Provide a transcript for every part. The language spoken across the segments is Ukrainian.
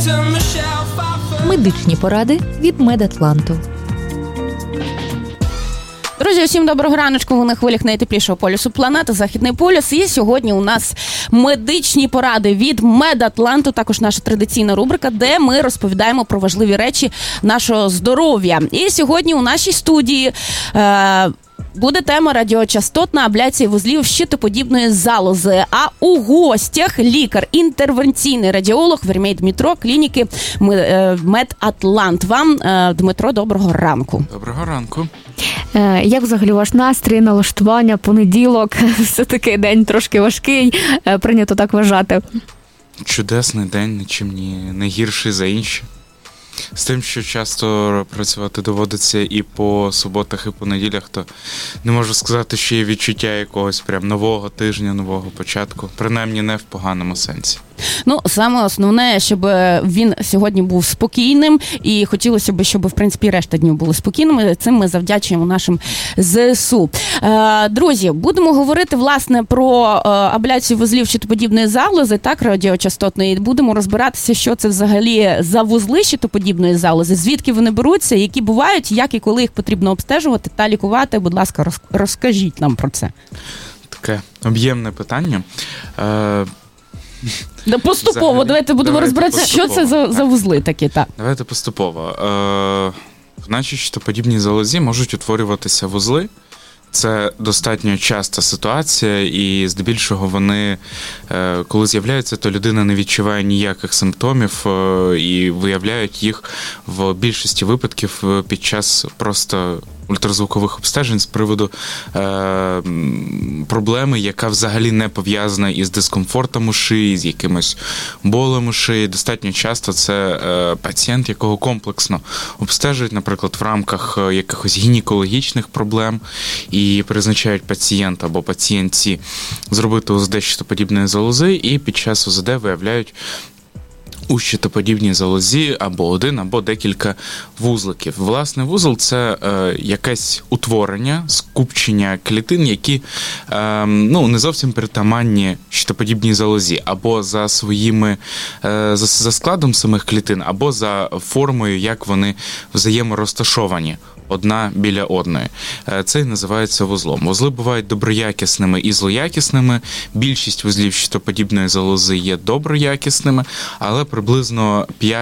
Медичні поради від Медатланту. Друзі, усім доброго раночку, ви на хвилях найтеплішого полюсу планети, Західний полюс. І сьогодні у нас медичні поради від Медатланту, також наша традиційна рубрика, де ми розповідаємо про важливі речі нашого здоров'я. І сьогодні у нашій студії буде тема радіочастотна абляція вузлів щитоподібної залози. А у гостях лікар-інтервенційний радіолог Веремій Дмитро, клініки Медатлант. Вам, Дмитро, доброго ранку. Доброго ранку. Як взагалі ваш настрій, налаштування, понеділок? Все-таки день трошки важкий, прийнято так вважати. Чудесний день, нічим не гірший за інші. З тим, що часто працювати доводиться і по суботах, і по неділях, то не можу сказати, що є відчуття якогось прям нового тижня, нового початку. Принаймні не в поганому сенсі. Ну, саме основне, щоб він сьогодні був спокійним, і хотілося б, щоб, в принципі, решта днів були спокійними. Цим ми завдячуємо нашим ЗСУ. Друзі, будемо говорити, власне, про абляцію вузлів щитоподібної залози, так, радіочастотної. Будемо розбиратися, що це взагалі за вузли щитоподібної залози, звідки вони беруться, які бувають, як і коли їх потрібно обстежувати та лікувати. Будь ласка, розкажіть нам про це. Таке об'ємне питання. Поступово, давайте будемо розбиратися, що це за вузли такі. Так. Давайте поступово. В нашій щитоподібній залозі можуть утворюватися вузли. Це достатньо часта ситуація, і здебільшого вони, коли з'являються, то людина не відчуває ніяких симптомів і виявляють їх в більшості випадків під час просто ультразвукових обстежень з приводу проблеми, яка взагалі не пов'язана із дискомфортом у шиї, з якимось болем у шиї. Достатньо часто це пацієнт, якого комплексно обстежують, наприклад, в рамках якихось гінекологічних проблем, і призначають пацієнта або пацієнтці зробити УЗД щитоподібної залози, і під час УЗД виявляють у щитоподібній залозі або один, або декілька вузликів. Власне, вузол – це якесь утворення, скупчення клітин, які не зовсім притаманні щитоподібній залозі, або за своїми, за складом самих клітин, або за формою, як вони взаєморозташовані одна біля одної. Це і називається вузлом. Вузли бувають доброякісними і злоякісними. Більшість вузлів щитоподібної залози є доброякісними, але приблизно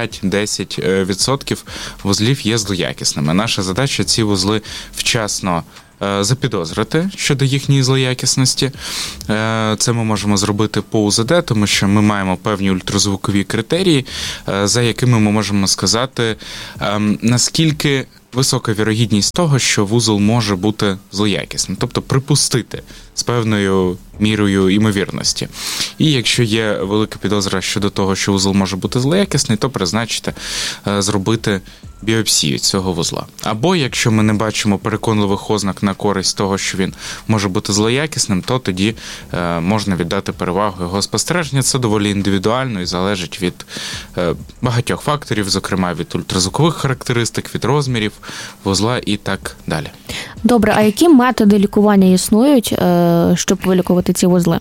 5-10% вузлів є злоякісними. Наша задача – ці вузли вчасно запідозрити щодо їхньої злоякісності. Це ми можемо зробити по УЗД, тому що ми маємо певні ультразвукові критерії, за якими ми можемо сказати, наскільки висока вірогідність того, що вузол може бути злоякісним. Тобто припустити з певною мірою ймовірності. І якщо є велика підозра щодо того, що вузол може бути злоякісний, то призначити зробити біопсію цього вузла. Або якщо ми не бачимо переконливих ознак на користь того, що він може бути злоякісним, то тоді можна віддати перевагу його спостереження. Це доволі індивідуально і залежить від багатьох факторів, зокрема від ультразвукових характеристик, від розмірів вузла і так далі. Добре, а які методи лікування існують, щоб вилікувати ці вузли?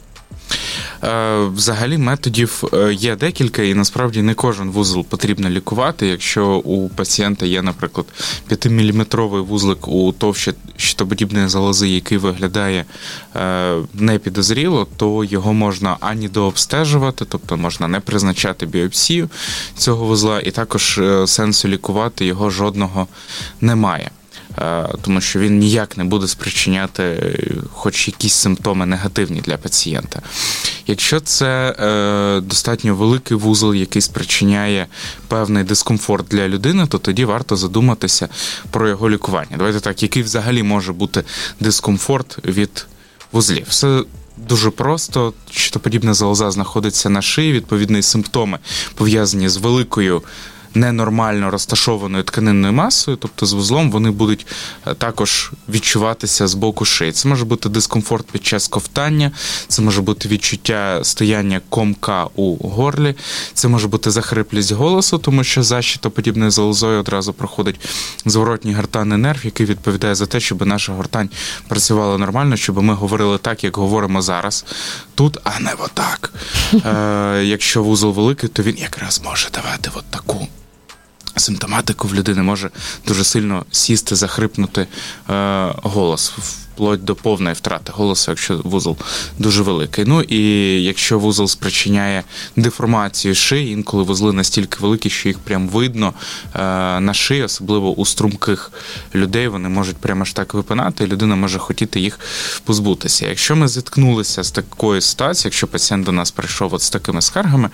Взагалі методів є декілька, і насправді не кожен вузол потрібно лікувати. Якщо у пацієнта є, наприклад, 5-мм вузлик у товщі щитоподібної залози, який виглядає непідозріло, то його можна ані дообстежувати, тобто можна не призначати біопсію цього вузла, і також сенсу лікувати його жодного немає. Тому що він ніяк не буде спричиняти хоч якісь симптоми негативні для пацієнта. Якщо це достатньо великий вузол, який спричиняє певний дискомфорт для людини, то тоді варто задуматися про його лікування. Давайте так, який взагалі може бути дискомфорт від вузлів? Все дуже просто. Щитоподібна залоза знаходиться на шиї, відповідно, і симптоми, пов'язані з великою ненормально розташованою тканинною масою, тобто з вузлом, вони будуть також відчуватися з боку шиї. Це може бути дискомфорт під час ковтання, це може бути відчуття стояння комка у горлі, це може бути захриплість голосу, тому що за щитоподібною залозою одразу проходить зворотній гортанний нерв, який відповідає за те, щоб наша гортань працювала нормально, щоб ми говорили так, як говоримо зараз тут, а не отак. Якщо вузол великий, то він якраз може давати от таку симптоматику, в людини може дуже сильно сісти, захрипнути голос, вплоть до повної втрати голосу, якщо вузол дуже великий. Ну і якщо вузол спричиняє деформацію шиї, інколи вузли настільки великі, що їх прям видно на шиї, особливо у струнких людей, вони можуть прямо ж так випинати, і людина може хотіти їх позбутися. Якщо ми зіткнулися з такою ситуацією, якщо пацієнт до нас прийшов от з такими скаргами,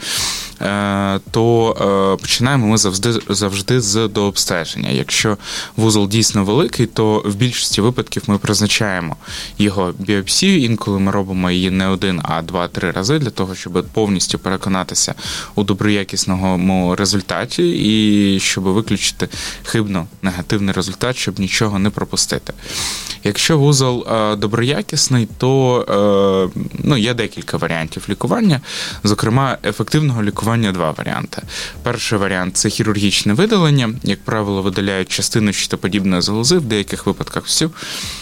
то починаємо ми завжди з дообстеження. Якщо вузол дійсно великий, то в більшості випадків ми призначаємо його біопсію, інколи ми робимо її не один, а 2-3 рази для того, щоб повністю переконатися у доброякісному результаті і щоб виключити хибно-негативний результат, щоб нічого не пропустити. Якщо вузол доброякісний, то є декілька варіантів лікування. Зокрема, ефективного лікування 2 варіанти. Перший варіант – це хірургічне видалення. Як правило, видаляють частину щитоподібної залози, в деяких випадках всю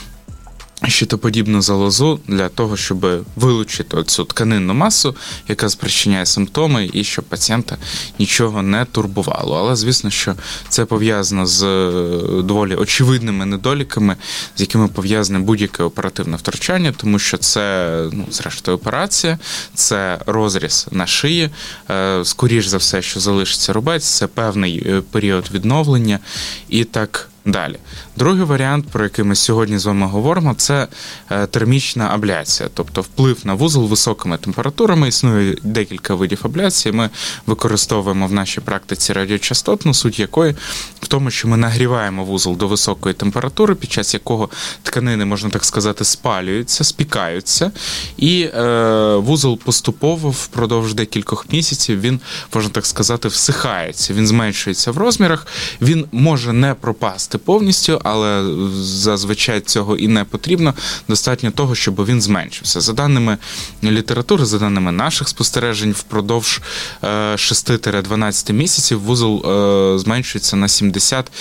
щитоподібну залозу для того, щоб вилучити цю тканинну масу, яка спричиняє симптоми, і щоб пацієнта нічого не турбувало. Але, звісно, що це пов'язано з доволі очевидними недоліками, з якими пов'язане будь-яке оперативне втручання, тому що це, зрештою, операція, це розріз на шиї, скоріш за все, що залишиться рубець, це певний період відновлення і так далі. Другий варіант, про який ми сьогодні з вами говоримо, це термічна абляція, тобто вплив на вузол високими температурами. Існує декілька видів абляції. Ми використовуємо в нашій практиці радіочастотну, суть якої в тому, що ми нагріваємо вузол до високої температури, під час якого тканини, можна так сказати, спалюються, спікаються, і вузол поступово впродовж декількох місяців він, можна так сказати, всихається, він зменшується в розмірах, він може не пропасти повністю, але зазвичай цього і не потрібно. Достатньо того, щоб він зменшився. За даними літератури, за даними наших спостережень, впродовж 6-12 місяців вузол зменшується на 70,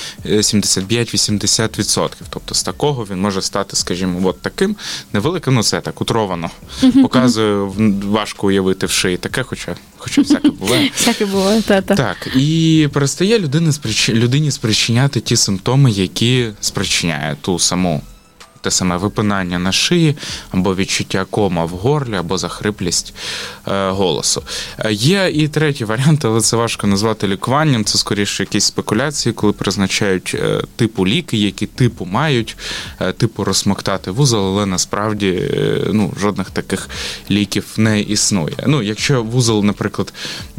75-80%. Тобто з такого він може стати, скажімо, от таким невеликим, це так утровано. Показую, важко уявити в шиї таке, хоча всяке буває. Всяке буває, та-та. Так, і перестає людині спричиняти ті симптоми, які спричиняє те саме випинання на шиї, або відчуття кома в горлі, або захриплість голосу. Є і третій варіант, але це важко назвати лікуванням, це скоріше якісь спекуляції, коли призначають типу ліки, які типу мають, типу розсмоктати вузол, але насправді жодних таких ліків не існує. Якщо вузол, наприклад,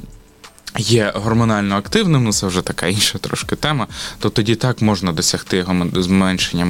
є гормонально активним, це вже така інша трошки тема, то тоді так можна досягти його зменшення